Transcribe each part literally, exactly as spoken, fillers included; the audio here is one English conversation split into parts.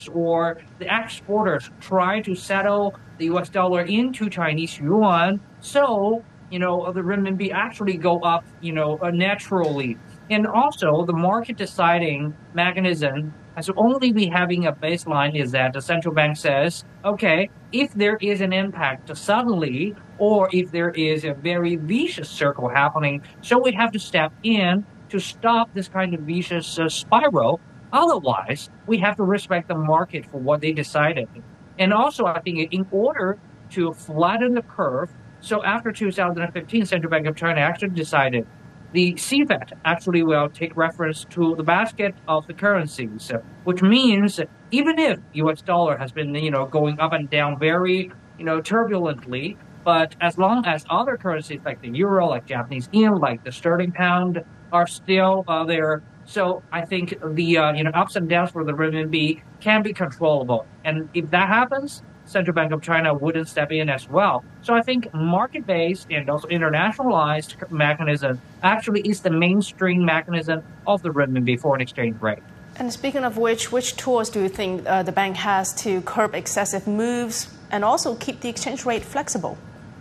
or the exporters try to settle the U S dollar into Chinese yuan. So, you know, the renminbi actually go up, you know, uh, naturally. And also the market deciding mechanism has only be having a baseline is that the central bank says, okay, if there is an impact suddenly, or if there is a very vicious circle happening, so we have to step in to stop this kind of vicious uh, spiral. Otherwise, we have to respect the market for what they decided. And also, I think in order to flatten the curve, so after two thousand fifteen, Central Bank of China actually decided the C F E D actually will take reference to the basket of the currencies, which means even if U S dollar has been, you know, going up and down very, you know, turbulently, but as long as other currencies like the euro, like Japanese yen, like the sterling pound are still uh, there, so I think the uh, you know ups and downs for the renminbi can be controllable. And if that happens, Central Bank of China wouldn't step in as well. So I think market-based and also internationalized mechanism actually is the mainstream mechanism of the renminbi foreign exchange rate. And speaking of which, which tools do you think uh, the bank has to curb excessive moves and also keep the exchange rate flexible?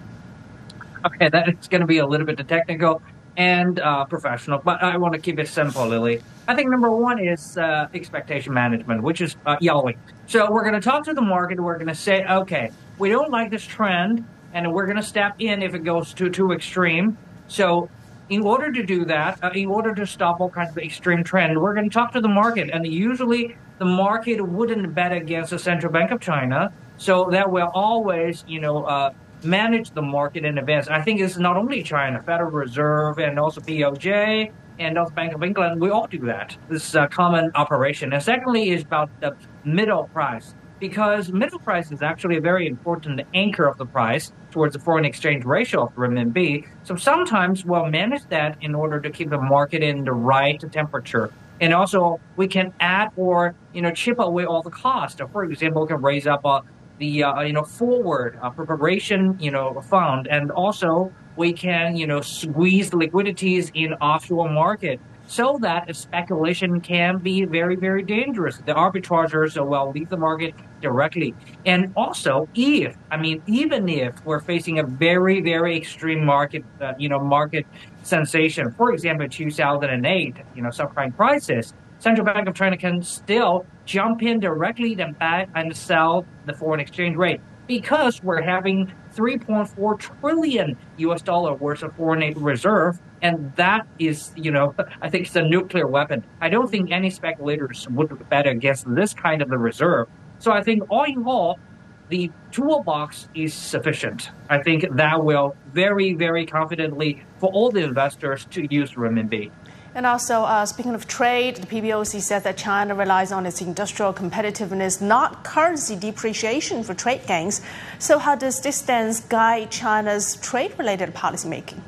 Okay, that is going to be a little bit technical and uh, professional, but I want to keep it simple, Lily. I think number one is uh, expectation management, which is uh, yelling. So we're going to talk to the market. We're going to say, okay, we don't like this trend, and we're going to step in if it goes too too extreme. So in order to do that, uh, in order to stop all kinds of extreme trend, we're going to talk to the market. And usually the market wouldn't bet against the Central Bank of China. So that will always, you know, uh, manage the market in advance. I think it's not only China, Federal Reserve and also B O J and also Bank of England, we all do that. This is a common operation. And secondly is about the middle price, because middle price is actually a very important anchor of the price towards the foreign exchange ratio of renminbi. So sometimes we'll manage that in order to keep the market in the right temperature. And also we can add or, you know, chip away all the cost. For example, we can raise up a the uh, you know forward uh, preparation you know fund, and also we can you know squeeze the liquidities in offshore market so that speculation can be very very dangerous. The arbitrageurs will leave the market directly. And also, if I mean even if we're facing a very very extreme market uh, you know market sensation, for example two thousand eight you know subprime crisis, Central Bank of China can still jump in directly and buy and sell the foreign exchange rate, because we're having three point four trillion U S dollar worth of foreign reserve, and that is, you know, I think it's a nuclear weapon. I don't think any speculators would bet against this kind of the reserve. So I think all in all, the toolbox is sufficient. I think that will very, very confidently for all the investors to use renminbi. And also, uh, speaking of trade, the P B O C says that China relies on its industrial competitiveness, not currency depreciation for trade gains. So how does this stance guide China's trade-related policymaking?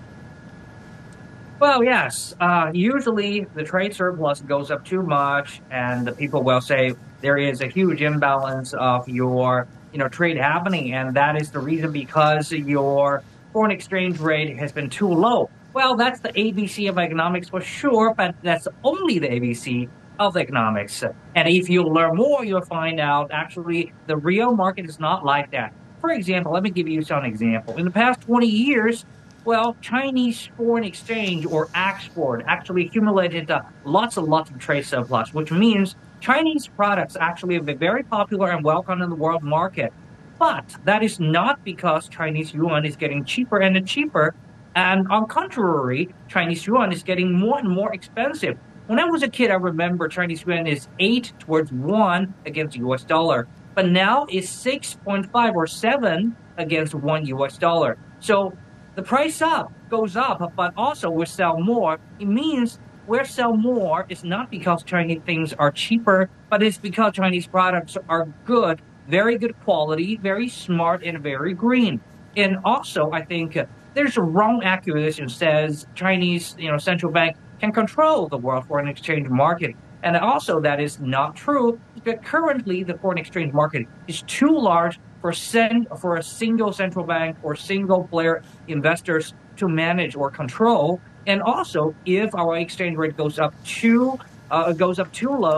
Well, yes. Uh, usually the trade surplus goes up too much, and the people will say there is a huge imbalance of your you know, trade happening, and that is the reason because your foreign exchange rate has been too low. Well, that's the A B C of economics for sure, but that's only the A B C of economics. And if you learn more, you'll find out actually the real market is not like that. For example, let me give you some example. In the past twenty years, well, Chinese foreign exchange or export actually accumulated uh, lots and lots of trade surplus, which means Chinese products actually have been very popular and welcome in the world market. But that is not because Chinese yuan is getting cheaper and cheaper. And on contrary, Chinese yuan is getting more and more expensive. When I was a kid, I remember Chinese yuan is eight towards one against U S dollar. But now it's six point five or seven against one U S dollar. So the price up goes up, but also we sell more. It means we sell more is not because Chinese things are cheaper, but it's because Chinese products are good, very good quality, very smart, and very green. And also, I think there's a wrong accusation says Chinese, you know, central bank can control the world foreign exchange market. And also that is not true, because currently the foreign exchange market is too large for send, for a single central bank or single player investors to manage or control. And also, if our exchange rate goes up too uh, goes up too low,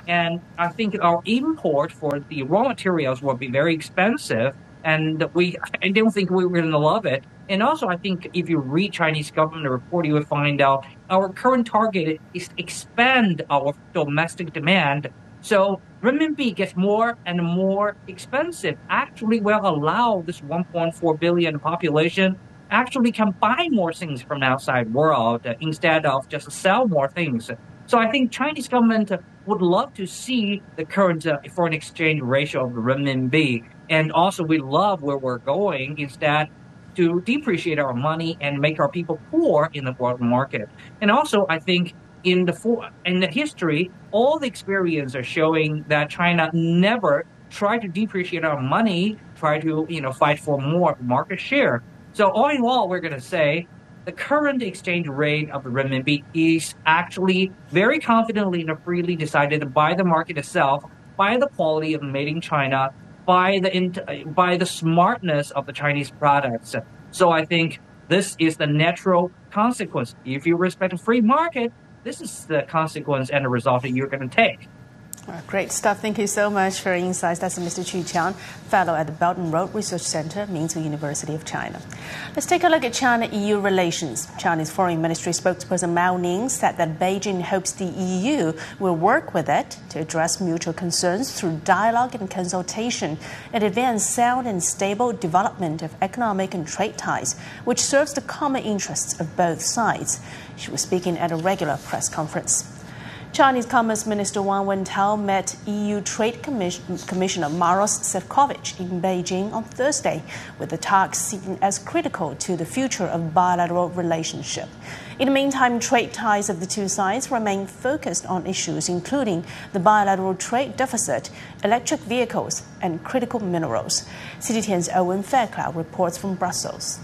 And I think our import for the raw materials will be very expensive. And we, I don't think we we're going to love it. And also, I think if you read Chinese government report, you will find out our current target is to expand our domestic demand. So renminbi gets more and more expensive. Actually, will allow this one point four billion population actually can buy more things from the outside world uh, instead of just sell more things. So I think Chinese government uh, would love to see the current uh, foreign exchange ratio of the renminbi. And also we love where we're going instead to depreciate our money and make our people poor in the world market. And also I think in the for, in the history, all the experience are showing that China never tried to depreciate our money, try to, you know, fight for more market share. So all in all, we're going to say the current exchange rate of the renminbi is actually very confidently and freely decided by the market itself, by the quality of made in China, by the by the smartness of the Chinese products. So I think this is the natural consequence. If you respect a free market, this is the consequence and the result that you're going to take. Uh, great stuff. Thank you so much for your insights. That's Mister Qu Qiang, fellow at the Belt and Road Research Center, Minzu University of China. Let's take a look at China-E U relations. Chinese Foreign Ministry spokesperson Mao Ning said that Beijing hopes the E U will work with it to address mutual concerns through dialogue and consultation and advance sound and stable development of economic and trade ties, which serves the common interests of both sides. She was speaking at a regular press conference. Chinese Commerce Minister Wang Wentao met E U Trade Commission, Commissioner Maros Sefcovic in Beijing on Thursday, with the talks seen as critical to the future of bilateral relationship. In the meantime, trade ties of the two sides remain focused on issues including the bilateral trade deficit, electric vehicles, and critical minerals. C G T N's Owen Fairclough reports from Brussels.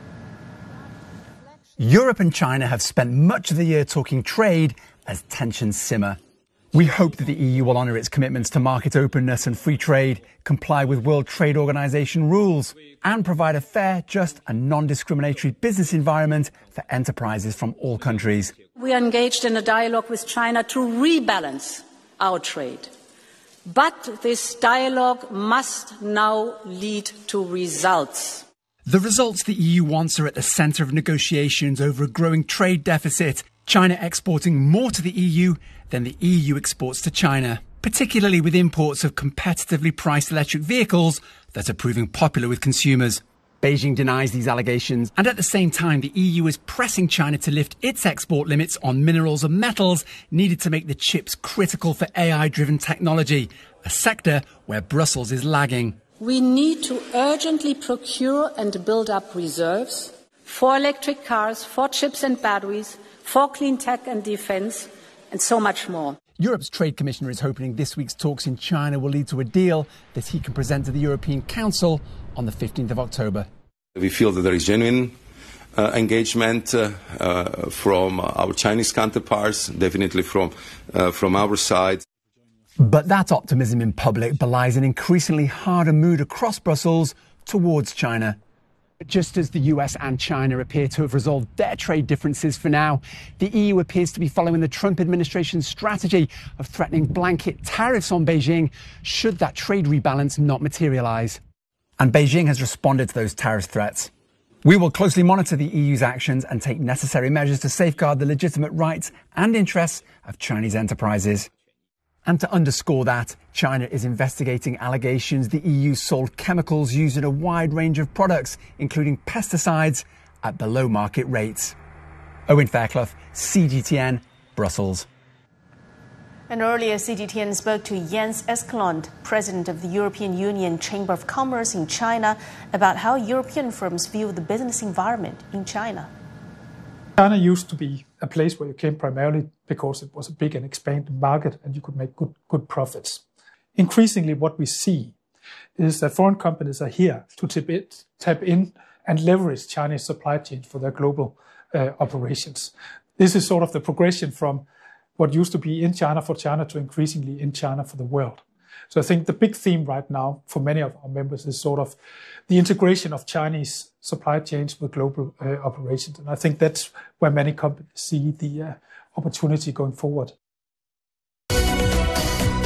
Europe and China have spent much of the year talking trade as tensions simmer. We hope that the E U will honour its commitments to market openness and free trade, comply with World Trade Organization rules, and provide a fair, just and non-discriminatory business environment for enterprises from all countries. We are engaged in a dialogue with China to rebalance our trade. But this dialogue must now lead to results. The results the E U wants are at the centre of negotiations over a growing trade deficit, China exporting more to the E U than the E U exports to China, particularly with imports of competitively priced electric vehicles that are proving popular with consumers. Beijing denies these allegations, and at the same time the E U is pressing China to lift its export limits on minerals and metals needed to make the chips critical for A I-driven technology, a sector where Brussels is lagging. We need to urgently procure and build up reserves for electric cars, for chips and batteries, for clean tech and defence, and so much more. Europe's Trade Commissioner is hoping this week's talks in China will lead to a deal that he can present to the European Council on the fifteenth of October. We feel that there is genuine uh, engagement uh, uh, from our Chinese counterparts, definitely from, uh, from our side. But that optimism in public belies an increasingly harder mood across Brussels towards China. Just as the U S and China appear to have resolved their trade differences for now, the E U appears to be following the Trump administration's strategy of threatening blanket tariffs on Beijing should that trade rebalance not materialise. And Beijing has responded to those tariff threats. We will closely monitor the E U's actions and take necessary measures to safeguard the legitimate rights and interests of Chinese enterprises. And to underscore that, China is investigating allegations the E U sold chemicals used in a wide range of products, including pesticides, at below market rates. Owen Fairclough, C G T N, Brussels. And earlier, C G T N spoke to Jens Eskelund, president of the European Union Chamber of Commerce in China, about how European firms view the business environment in China. China used to be a place where you came primarily because it was a big and expanding market and you could make good, good profits. Increasingly, what we see is that foreign companies are here to tap, it, tap in and leverage Chinese supply chains for their global uh, operations. This is sort of the progression from what used to be in China for China to increasingly in China for the world. So I think the big theme right now for many of our members is sort of the integration of Chinese supply chains with global uh, operations. And I think that's where many companies see the uh, opportunity going forward.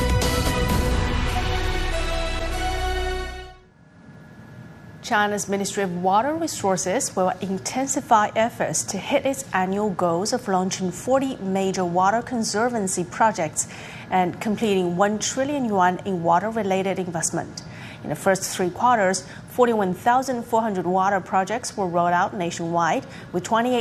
China's Ministry of Water Resources will intensify efforts to hit its annual goals of launching forty major water conservancy projects and completing one trillion yuan in water-related investment. In the first three quarters, forty-one thousand four hundred water projects were rolled out nationwide, with twenty-eight